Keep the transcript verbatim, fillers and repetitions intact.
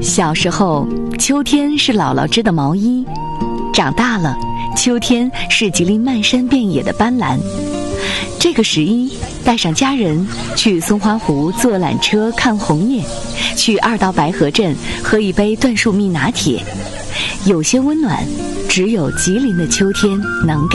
小时候，秋天是姥姥织的毛衣；长大了，秋天是吉林漫山遍野的斑斓。这个十一，带上家人去松花湖坐缆车看红叶，去二道白河镇喝一杯椴树蜜拿铁。有些温暖，只有吉林的秋天能给。